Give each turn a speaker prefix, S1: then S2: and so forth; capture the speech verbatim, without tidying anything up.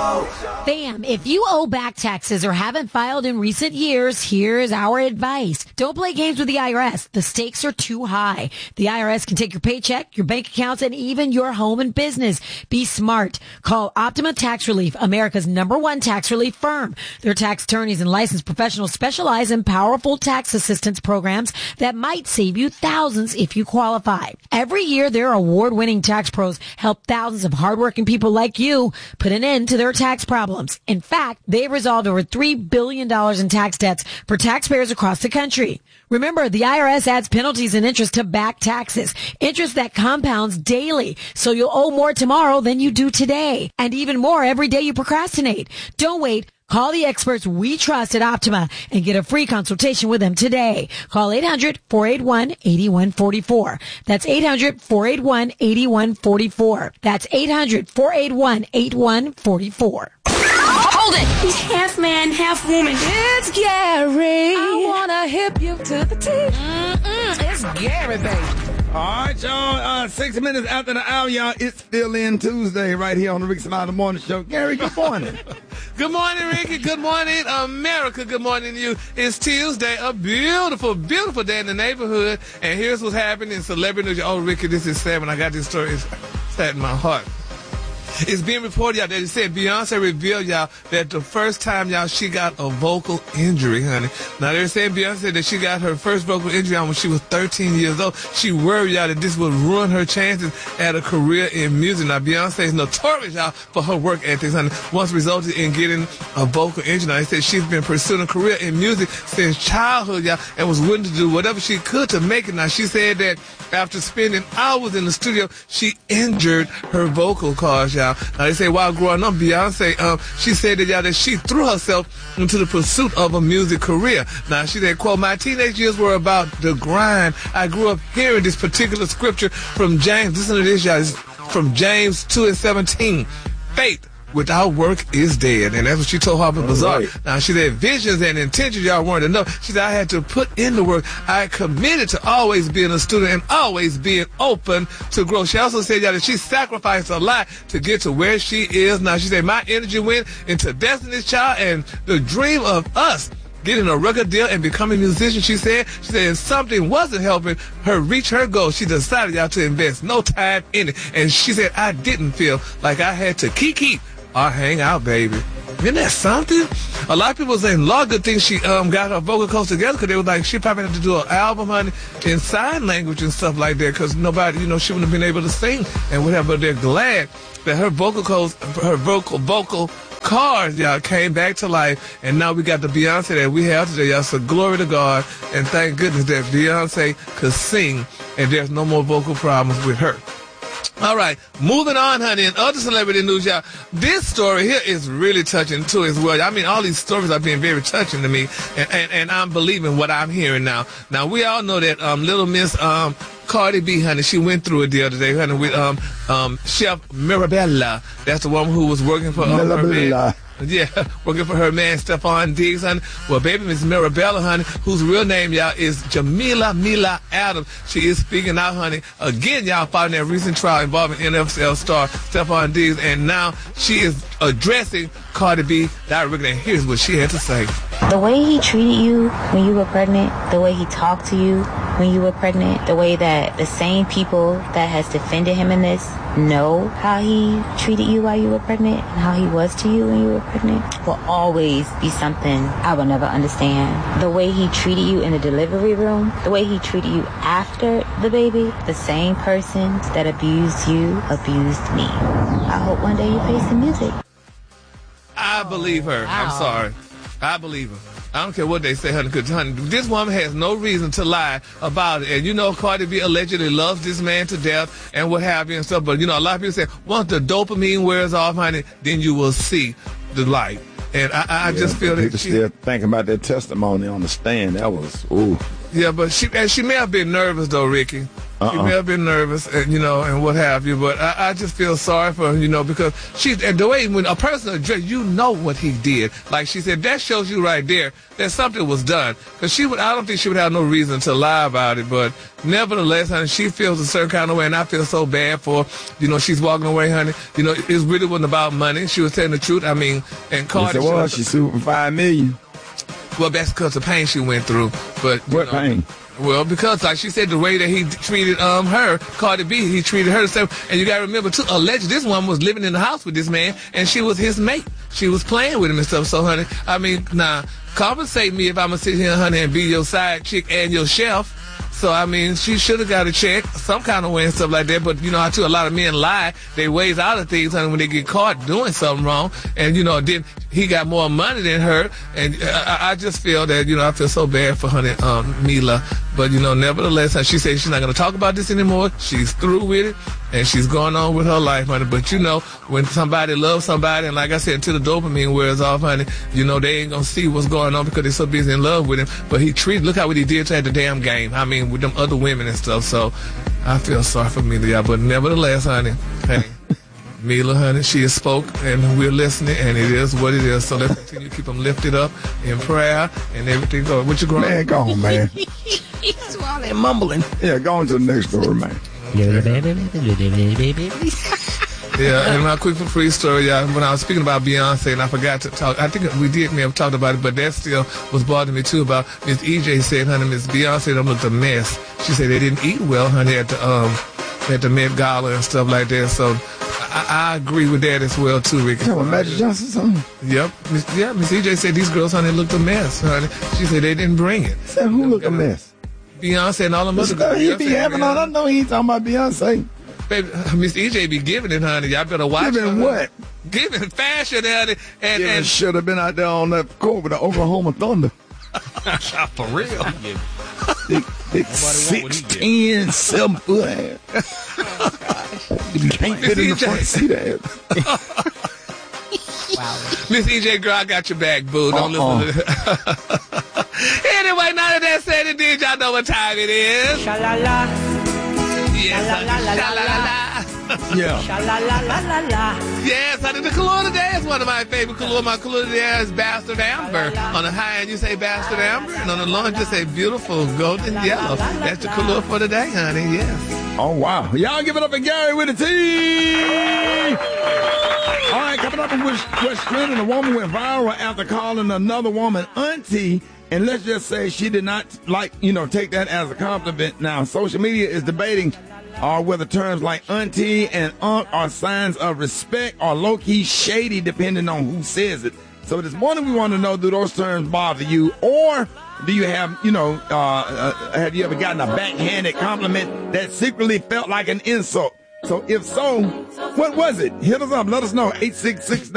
S1: Fam, if you owe back taxes or haven't filed in recent years, here's our advice. Don't play games with the I R S. The stakes are too high. The I R S can take your paycheck, your bank accounts, and even your home and business. Be smart. Call Optima Tax Relief, America's number one tax relief firm. Their tax attorneys and licensed professionals specialize in powerful tax assistance programs that might save you thousands if you qualify. Every year, their award-winning tax pros help thousands of hardworking people like you put an end to their tax problems. In fact, they've resolved over three billion dollars in tax debts for taxpayers across the country. Remember, the I R S adds penalties and interest to back taxes, interest that compounds daily, so you'll owe more tomorrow than you do today, and even more every day you procrastinate. Don't wait. Call the experts we trust at Optima and get a free consultation with them today. Call eight hundred, four eight one, eight one four four. That's eight hundred, four eight one, eight one four four. That's eight hundred, four eight one, eight one four four.
S2: Hold it! He's half man, half woman.
S3: It's Gary. I wanna hip you to the T. Mm-mm, it's Gary, baby.
S4: All right, y'all. Uh, six minutes after the hour, y'all. It's Fill In Tuesday right here on the Rick Smiley Morning Show. Gary, good morning.
S5: Good morning, Ricky. Good morning, America. Good morning to you. It's Tuesday, a beautiful, beautiful day in the neighborhood. And here's what's happening in celebrity news. Oh, Ricky, this is sad when I got this story. It's sad in my heart. It's being reported, y'all, that it said Beyonce revealed, y'all, that the first time, y'all, she got a vocal injury, honey. Now, they're saying Beyonce said that she got her first vocal injury on when she was thirteen years old. She worried, y'all, that this would ruin her chances at a career in music. Now, Beyonce is notorious, y'all, for her work ethics, honey. Once resulted in getting a vocal injury. Now, they said she's been pursuing a career in music since childhood, y'all, and was willing to do whatever she could to make it. Now, she said that after spending hours in the studio, she injured her vocal cords, y'all. Now, they say while growing up, Beyonce, um, she said that, y'all, that she threw herself into the pursuit of a music career. Now, she said, quote, my teenage years were about the grind. I grew up hearing this particular scripture from James. Listen to this, y'all. It's from James two and seventeen. Faith without work is dead. And that's what she told Harper Bazaar. Right. Now, she said visions and intentions, y'all, weren't enough. She said, I had to put in the work. I committed to always being a student and always being open to grow. She also said, y'all, that she sacrificed a lot to get to where she is now. She said, my energy went into Destiny's Child and the dream of us getting a record deal and becoming a musician. She said, she said, if something wasn't helping her reach her goal, she decided, y'all, to invest no time in it. And she said, I didn't feel like I had to keep, keep, or hang out, baby. Isn't that something? A lot of people saying a lot of good things she um got her vocal cords together because they were like, she probably had to do an album, honey, in sign language and stuff like that because nobody, you know, she wouldn't have been able to sing and whatever. But they're glad that her vocal cords, her vocal, vocal cards, y'all, came back to life. And now we got the Beyonce that we have today, y'all. So glory to God. And thank goodness that Beyonce could sing and there's no more vocal problems with her. All right, moving on, honey, and other celebrity news, y'all. This story here is really touching, too, as well. I mean, all these stories are being very touching to me, and, and, and I'm believing what I'm hearing now. Now, we all know that um, Little Miss um, Cardi B, honey, she went through it the other day, honey, with um, um, Chef Mirabella. That's the woman who was working for um, her man. Yeah, working for her man, Stephon Diggs, honey. Well, baby Miss Mirabella, honey, whose real name, y'all, is Jamila Mila Adams. She is speaking out, honey. Again, y'all, following that recent trial involving N F L star Stephon Diggs, and now she is addressing Cardi B directly, and here's what she had to say.
S6: The way he treated you when you were pregnant, the way he talked to you when you were pregnant, the way that the same people that has defended him in this know how he treated you while you were pregnant and how he was to you when you were pregnant will always be something I will never understand. The way he treated you in the delivery room, the way he treated you after the baby, the same person that abused you abused me. I hope one day you play some music.
S5: I believe her.
S1: Wow.
S5: I'm sorry. I believe her. I don't care what they say, honey, because, honey, this woman has no reason to lie about it. And, you know, Cardi B allegedly loves this man to death and what have you and stuff. But, you know, a lot of people say, once the dopamine wears off, honey, then you will see the light. And I, I
S4: yeah,
S5: just feel that
S4: people
S5: she...
S4: still thinking about that testimony on the stand. That was, ooh.
S5: Yeah, but she and she may have been nervous though, Ricky.
S4: Uh-uh.
S5: She may have been nervous, and you know, and what have you. But I, I just feel sorry for her, you know, because she's and the way when a person address, you know what he did. Like she said, that shows you right there that something was done. Because she would, I don't think she would have no reason to lie about it. But nevertheless, honey, she feels a certain kind of way, and I feel so bad for her. You know, she's walking away, honey. You know, it really wasn't about money. She was telling the truth. I mean, and Cardi.
S4: Yes, it was. She sued for five million.
S5: Well, that's because of the pain she went through. But
S4: what
S5: know,
S4: pain?
S5: Well, because like she said, the way that he treated um her, Cardi B, he treated her the same. And you gotta remember too, alleged this woman was living in the house with this man, and she was his mate. She was playing with him and stuff. So, honey, I mean, now compensate me if I'm gonna sit here, honey, and be your side chick and your chef. So, I mean, she should have got a check some kind of way and stuff like that. But, you know, I too, a lot of men lie. They ways out of things, honey, when they get caught doing something wrong. And, you know, then he got more money than her. And I, I just feel that, you know, I feel so bad for honey, um, Mila. But, you know, nevertheless, she said she's not going to talk about this anymore. She's through with it. And she's going on with her life, honey. But, you know, when somebody loves somebody, and like I said, until the dopamine wears off, honey, you know, they ain't going to see what's going on because they're so busy in love with him. But he treated, look how what he did to at the damn game. I mean, with them other women and stuff. So I feel sorry for Mila, y'all. But nevertheless, honey, hey, Mila, honey, she has spoke, and we're listening, and it is what it is. So let's continue to keep them lifted up in prayer and everything. Go, what you growing?
S4: Man, go on, man.
S1: That's why they're mumbling.
S4: Yeah, go on to the next story, man.
S5: Yeah, and my quick free story, y'all. When I was speaking about Beyonce, and I forgot to talk, I think we did may have talked about it, but that still was bothering me too. About Miss E J said, honey, Miss Beyonce done looked a mess. She said they didn't eat well, honey, at the um at the Met Gala and stuff like that. So I, I agree with that as well too, Ricky.
S4: Tell me, Magic Johnson, something.
S5: Yep, Miss, yeah. Miss E J said these girls, honey, looked a mess, honey. She said they didn't bring it.
S4: Said who looked a mess?
S5: Beyonce and all them other girls.
S4: He be having on. I know he ain't talking about Beyonce.
S5: Baby, Miss E J be giving it, honey. Y'all better watch
S4: Giving
S5: her.
S4: what?
S5: Giving fashion, honey. And,
S4: Giving
S5: and
S4: should have been out there on that court with the Oklahoma Thunder.
S5: For real.
S4: Big, big six, ten, seven foot ass. You can't fit in the front seat ass.
S1: Wow.
S5: Miss E J, girl, I got your back, boo. Don't
S4: Uh-uh.
S5: listen to that. Anyway, now that that said and did, y'all know what time it is.
S3: Sha-la-la,
S5: Yes, honey. Sha-la-la-la.
S4: Yeah.
S3: sha-la-la-la-la-la.
S5: Yes, honey. The color today is one of my favorite color. My color today is Bastard Amber. On the high end, you say Bastard Amber. And on the low end, you say beautiful golden yellow. That's the color for today, honey. Yes.
S4: Oh, wow. Y'all give it up for Gary with a T. All right, coming up in West, West Trending, a woman went viral after calling another woman auntie. And let's just say she did not, like, you know, take that as a compliment. Now, social media is debating uh, whether terms like auntie and aunt are signs of respect or low-key shady, depending on who says it. So this morning we want to know, do those terms bother you? Or do you have, you know, uh, uh, have you ever gotten a backhanded compliment that secretly felt like an insult? So if so, what was it? Hit us up. Let us know. eight six six